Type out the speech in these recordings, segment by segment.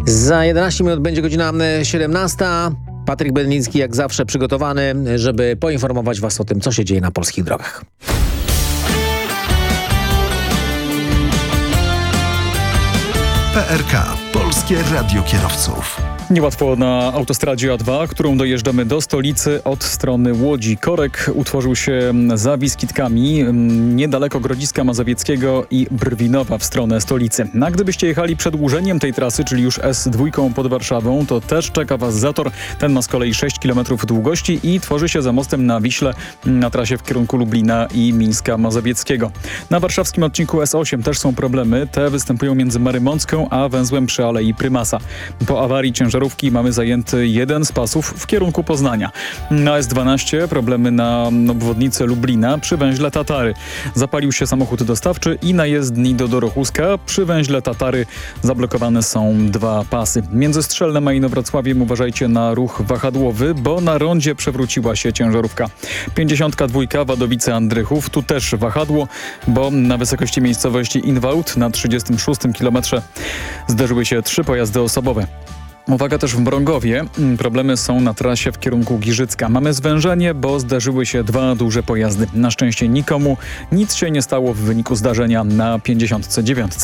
Za 11 minut będzie godzina 17. Patryk Bednicki jak zawsze przygotowany, żeby poinformować Was o tym, co się dzieje na polskich drogach. PRK. Polskie Radio Kierowców. Niełatwo na autostradzie A2, którą dojeżdżamy do stolicy od strony Łodzi. Korek utworzył się za Wiskitkami, niedaleko Grodziska Mazowieckiego i Brwinowa w stronę stolicy. A gdybyście jechali przedłużeniem tej trasy, czyli już S2 pod Warszawą, to też czeka Was zator. Ten ma z kolei 6 km długości i tworzy się za mostem na Wiśle na trasie w kierunku Lublina i Mińska Mazowieckiego. Na warszawskim odcinku S8 też są problemy. Te występują między Marymącką a węzłem przy Alei Prymasa. Po awarii ciężarówki mamy zajęty jeden z pasów w kierunku Poznania. Na S12 problemy na obwodnicy Lublina przy węźle Tatary. Zapalił się samochód dostawczy i na jezdni do Dorochuska. Przy węźle Tatary zablokowane są dwa pasy. Między Strzelnem a Inowrocławiem uważajcie na ruch wahadłowy, bo na rondzie przewróciła się ciężarówka. 52 Wadowice-Andrychów. Tu też wahadło, bo na wysokości miejscowości Inwałt na 36 km zderzyły się 3 pojazdy osobowe. Uwaga też w Mrągowie. Problemy są na trasie w kierunku Giżycka. Mamy zwężenie, bo zdarzyły się 2 duże pojazdy. Na szczęście nikomu nic się nie stało w wyniku zdarzenia na 59.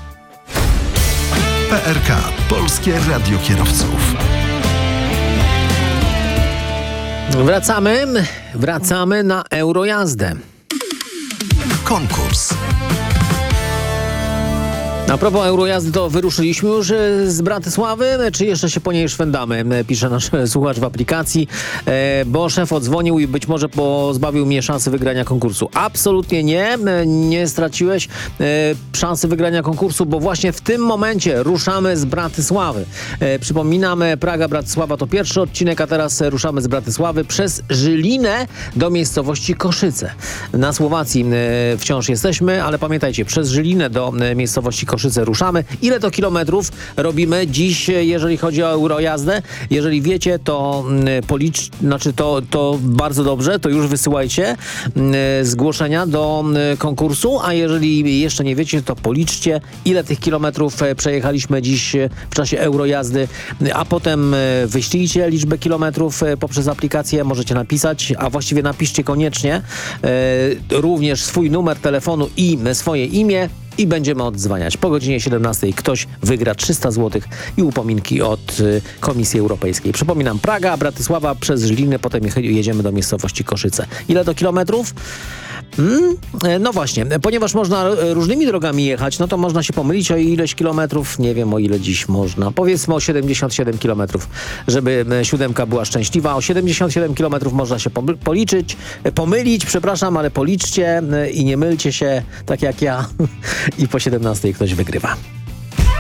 PRK. Polskie Radio Kierowców. Wracamy na Eurojazdę. Konkurs. A propos Eurojazdy, to wyruszyliśmy już z Bratysławy, czy jeszcze się po niej szwendamy? Pisze nasz słuchacz w aplikacji, bo szef odzwonił i być może pozbawił mnie szansy wygrania konkursu. Absolutnie nie straciłeś szansy wygrania konkursu, bo właśnie w tym momencie ruszamy z Bratysławy. Przypominamy, Praga-Bratysława to pierwszy odcinek, a teraz ruszamy z Bratysławy przez Żylinę do miejscowości Koszyce. Na Słowacji wciąż jesteśmy, ale pamiętajcie, przez Żylinę do miejscowości Koszyce ruszamy. Ile to kilometrów robimy dziś, jeżeli chodzi o Eurojazdę? Jeżeli wiecie, to to bardzo dobrze, to już wysyłajcie zgłoszenia do konkursu, a jeżeli jeszcze nie wiecie, to policzcie, ile tych kilometrów przejechaliśmy dziś w czasie Eurojazdy, a potem wyślijcie liczbę kilometrów poprzez aplikację, możecie napisać, a właściwie napiszcie koniecznie również swój numer telefonu i swoje imię, i będziemy odzwaniać. Po godzinie 17 ktoś wygra 300 zł i upominki od Komisji Europejskiej. Przypominam, Praga, Bratysława przez Żylinę, potem jedziemy do miejscowości Koszyce. Ile to kilometrów? No właśnie, ponieważ można różnymi drogami jechać, no to można się pomylić o ileś kilometrów. Nie wiem, o ile dziś można. Powiedzmy o 77 kilometrów, żeby 7 była szczęśliwa. O 77 kilometrów można się pomylić, ale policzcie i nie mylcie się, tak jak ja. I po 17 ktoś wygrywa.